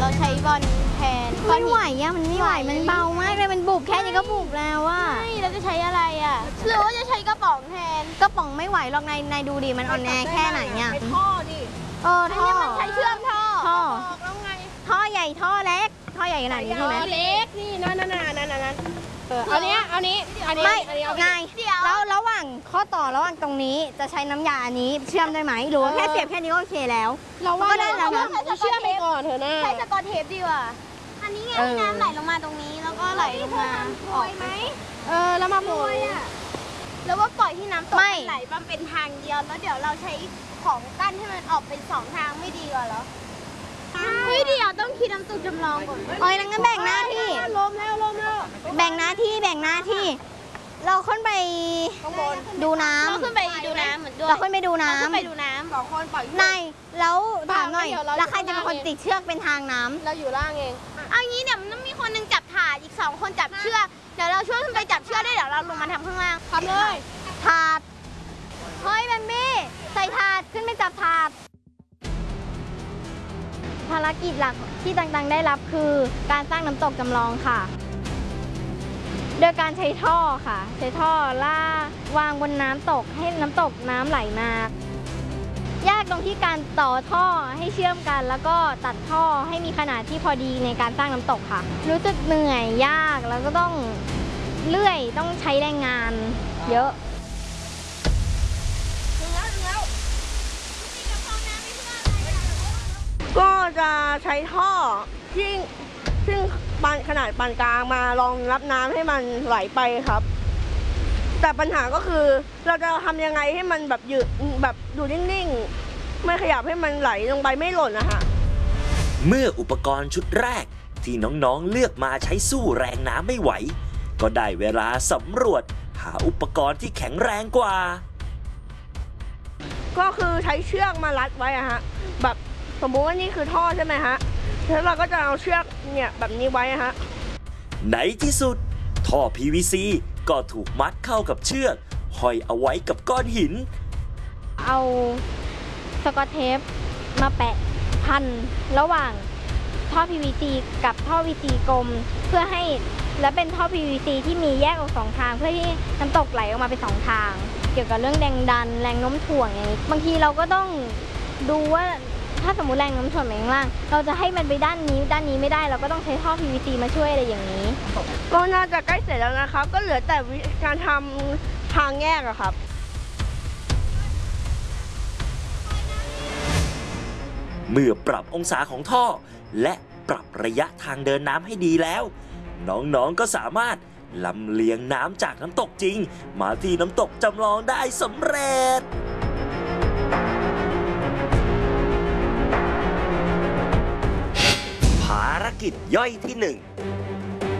เราใช้บอลแทนไม่ไหวอะมันไม่ไหวมันเบามากเลยมันบุบแค่นี้ก็บุบแล้วว่าเราจะใช้อะไรอะหรือว่าจะใช้กระป๋องแทนกระป๋องไม่ไหวหรอกนายดูดิมันอ่อนแอแค่ไหนเนี่ยท่อดิท่อมันใช้เชื่อมท่อแล้วไงท่อใหญ่ท่อเล็กท่อใหญ่ขนาดนี้ใช่ไหมเล็กนี่นั่นเอานี้ไม่ไงแล้วระหว่างข้อต่อระหว่างตรงนี้จะใช้น้ำยาอันนี้เชื่อมได้ไหมหรือว่าแค่เสียบแค่นี้ก็โอเคแล้วเราว่าได้แล้วนะเชื่อมไปก่อนเถอะนะใช้สกอตเทปดีกว่าอันนี้ไงน้ำไหลลงมาตรงนี้แล้วก็ไหลลงมาออกไหมแล้วมาโรยแล้วว่าปล่อยที่น้ำตกไหลมันเป็นทางเดียวแล้วเดี๋ยวเราใช้ของกั้นให้มันออกเป็น2 ทางไม่ดีกว่าเหรอไม่ดีอ่ะต้องคิดน้ำตกจำลองก่อนงั้นแบ่งหน้าที่ลมแล้วแบ่งหน้าที่เราขึ้นไปดูน้ำเราขึ้นไปดูน้ำเหมือนด้วยเราขึ้นไปดูน้ำ 2 คนปล่อยนายแล้วถามหน่อยแล้วใครจะเป็นคนติดเชือกเป็นทางน้ำเราอยู่ล่างเองเอางี้เดี๋ยวมันต้องมีคนนึงจับถาดอีก2 คนจับเชือกเดี๋ยวเราช่วยขึ้นไปจับเชือกได้เดี๋ยวเราลงมาทำข้างล่างทำเลยถาดเฮ้ยแบมบี้ใส่ถาดขึ้นไปจับถาดภารกิจหลักที่ต่างๆได้รับคือการสร้างน้ำตกจำลองค่ะโดยการใช้ท่อค่ะใช้ท่อล่าวางบนน้ำตกให้น้ำตกน้ำไหลมายากตรงที่การต่อท่อให้เชื่อมกันแล้วก็ตัดท่อให้มีขนาดที่พอดีในการสร้างน้ำตกค่ะรู้สึกเหนื่อยยากแล้วก็ต้องเลื่อยต้องใช้แรงงานเยอะก็จะใช้ท่อซึ่งขนาดปานกลางมารองรับน้ำให้มันไหลไปครับแต่ปัญหาก็คือเราจะทำยังไงให้มันแบบอยู่นิ่งๆไม่ขยับให้มันไหลลงไปไม่หล่นนะคะเมื่ออุปกรณ์ชุดแรกที่น้องๆเลือกมาใช้สู้แรงน้ำไม่ไหวก็ได้เวลาสำรวจหาอุปกรณ์ที่แข็งแรงกว่าก็คือใช้เชือกมารัดไว้อะฮะแบบสมมุติว่านี่คือท่อใช่ไหมฮะแล้วเราก็จะเอาเชือกเนี่ยแบบนี้ไว้ฮะในที่สุดท่อ PVC ก็ถูกมัดเข้ากับเชือกห้อยเอาไว้กับก้อนหินเอาสกอตเทปมาแปะพันระหว่างท่อ PVC กับท่อ PVC กลมเพื่อให้และเป็นท่อ PVC ที่มีแยกออก2 ทางเพื่อที่น้ำตกไหลออกมาเป็น2 ทางเกี่ยวกับเรื่องแรงดันแรงโน้มถ่วงอย่างนี้บางทีเราก็ต้องดูว่าถ้าสมมติแรงโน้มถ่วงไปข้างล่างเราจะให้มันไปด้านนี้ไม่ได้เราก็ต้องใช้ท่อ PVC มาช่วยอะไรอย่างนี้ก็น่าจะใกล้เสร็จแล้วนะครับก็เหลือแต่การทำทางแยกอะครับเมื่อปรับองศาของท่อและปรับระยะทางเดินน้ำให้ดีแล้วน้องๆก็สามารถลำเลียงน้ำจากน้ำตกจริงมาที่น้ำตกจำลองได้สำเร็จภารกิจย่อยที่ 1